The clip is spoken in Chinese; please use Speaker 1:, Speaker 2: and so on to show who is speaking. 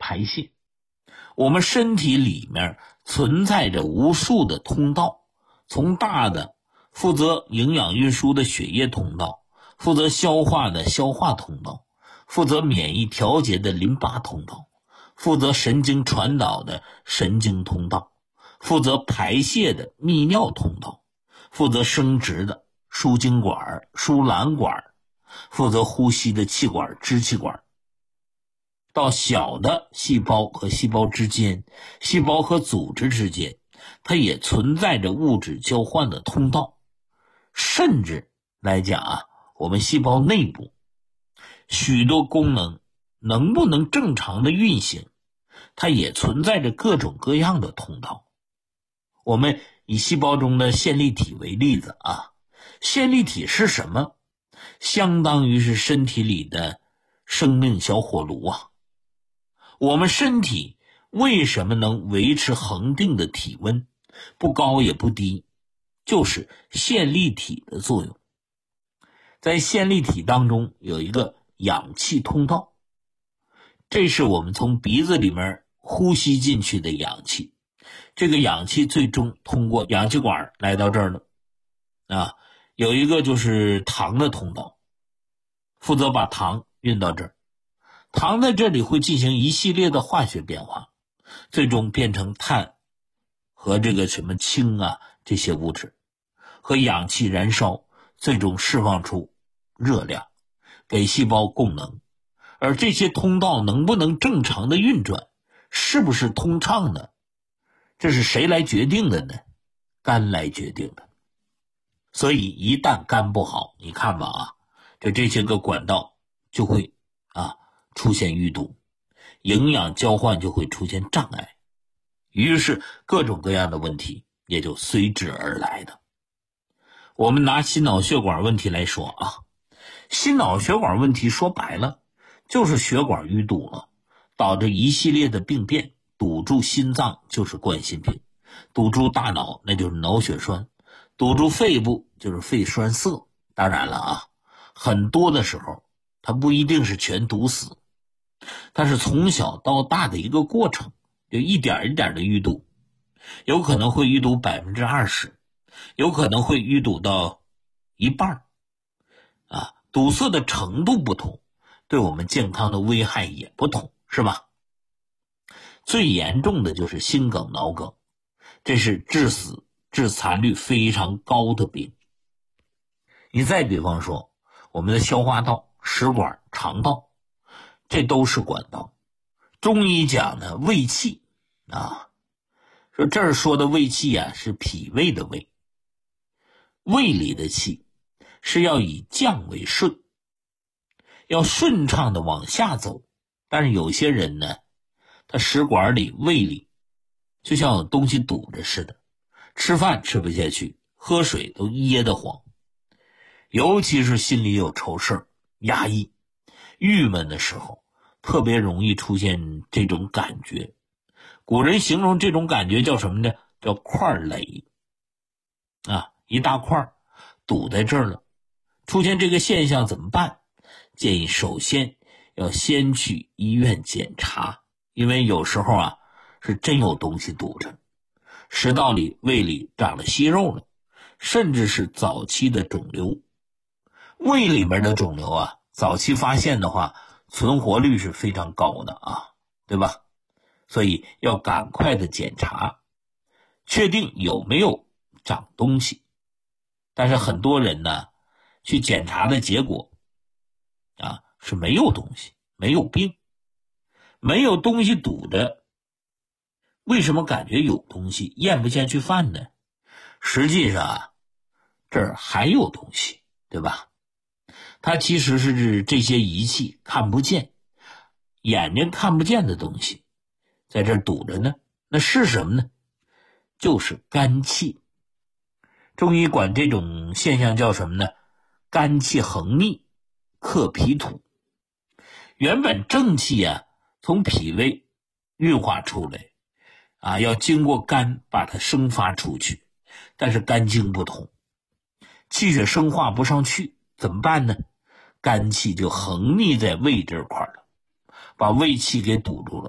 Speaker 1: 排泄。我们身体里面存在着无数的通道，从大的负责营养运输的血液通道，负责消化的消化通道，负责免疫调节的淋巴通道，负责神经传导的神经通道，负责排泄的泌尿通道，负责生殖的输精管、输卵管，负责呼吸的气管、支气管。到小的细胞和细胞之间，细胞和组织之间，它也存在着物质交换的通道。甚至来讲我们细胞内部许多功能能不能正常的运行，它也存在着各种各样的通道。我们以细胞中的线粒体为例子线粒体是什么？相当于是身体里的生命小火炉我们身体为什么能维持恒定的体温，不高也不低，就是线粒体的作用。在线粒体当中有一个氧气通道，这是我们从鼻子里面呼吸进去的氧气，这个氧气最终通过氧气管来到这儿了有一个就是糖的通道，负责把糖运到这儿。糖在这里会进行一系列的化学变化，最终变成碳和这个什么氢这些物质，和氧气燃烧，最终释放出热量，给细胞供能。而这些通道能不能正常的运转，是不是通畅的，这是谁来决定的呢？肝来决定的。所以一旦肝不好，你看吧这些个管道就会出现淤堵，营养交换就会出现障碍，于是各种各样的问题也就随之而来的。我们拿心脑血管问题来说心脑血管问题说白了就是血管淤堵了，导致一系列的病变。堵住心脏就是冠心病，堵住大脑那就是脑血栓，堵住肺部就是肺栓塞。当然了很多的时候它不一定是全堵死，它是从小到大的一个过程，就一点一点的淤堵，有可能会淤堵 20%， 有可能会淤堵到一半堵塞的程度不同，对我们健康的危害也不同，是吧？最严重的就是心梗、脑梗，这是致死致残率非常高的病。你再比方说我们的消化道、食管、肠道，这都是管道。中医讲呢，胃气说这儿说的胃气是脾胃的胃，胃里的气是要以降为顺，要顺畅的往下走。但是有些人呢，他食管里、胃里就像有东西堵着似的，吃饭吃不下去，喝水都噎得慌。尤其是心里有愁事儿、压抑、郁闷的时候，特别容易出现这种感觉。古人形容这种感觉叫什么呢？叫块垒一大块堵在这儿了。出现这个现象怎么办？建议首先要先去医院检查，因为有时候是真有东西堵着，食道里、胃里长了息肉了，甚至是早期的肿瘤。胃里面的肿瘤早期发现的话，存活率是非常高的对吧？所以要赶快的检查，确定有没有长东西。但是很多人呢，去检查的结果是没有东西，没有病，没有东西堵着。为什么感觉有东西，咽不下去饭呢？实际上这儿还有东西，对吧？它其实是这些仪器看不见，眼睛看不见的东西在这儿堵着呢。那是什么呢？就是肝气。中医管这种现象叫什么呢？肝气横逆，克脾土。原本正气从脾胃运化出来要经过肝把它生发出去，但是肝经不通，气血生化不上去，怎么办呢？肝气就横逆在胃这块了，把胃气给堵住了。